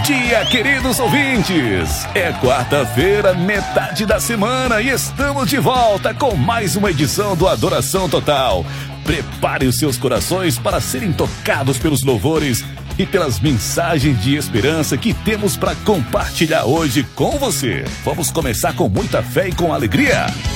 dia, queridos ouvintes! É quarta-feira, metade da semana, e estamos de volta com mais uma edição do Adoração Total. Prepare os seus corações para serem tocados pelos louvores e pelas mensagens de esperança que temos para compartilhar hoje com você. Vamos começar com muita fé e com alegria.